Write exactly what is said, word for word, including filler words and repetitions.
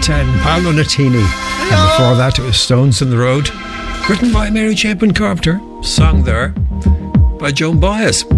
ten, Paolo Nutini. And before that, it was Stones in the Road, written by Mary Chapin Carpenter, sung there by Joan Baez.